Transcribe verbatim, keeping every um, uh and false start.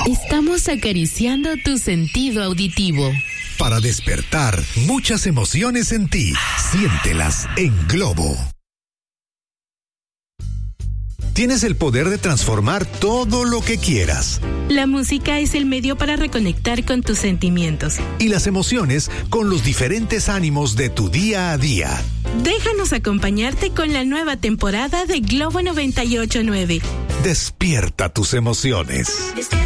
Estamos acariciando tu sentido auditivo. Para despertar muchas emociones en ti, siéntelas en Globo. Tienes el poder de transformar todo lo que quieras. La música es el medio para reconectar con tus sentimientos. Y las emociones con los diferentes ánimos de tu día a día. Déjanos acompañarte con la nueva temporada de Globo noventa y ocho punto nueve. Despierta tus emociones.